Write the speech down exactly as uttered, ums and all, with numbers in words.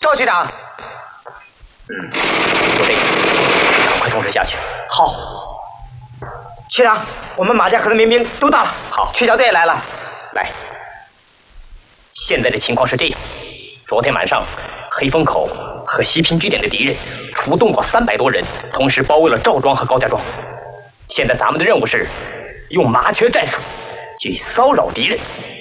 赵局长。 嗯，就这样，赶快通知下去。 好。区长，我们马家河的民兵都到了。 好， 区小队也来了。 来，现在的情况是这样：昨天晚上，黑风口和西平据点的敌人出动过三百多人，同时包围了赵庄和高家庄。现在咱们的任务是用麻雀战术去骚扰敌人，